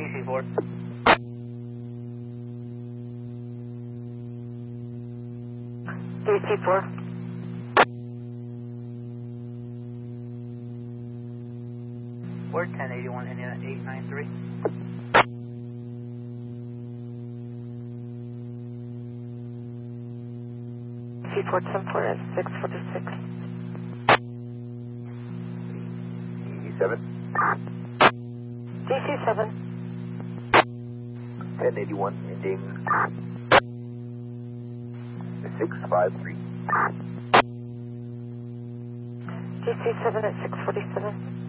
DC4. DC4. Word 1081, Indiana 893. DC4 10-4 at 646. DC7. DC7. 1081, ending 653. DC7 at 647.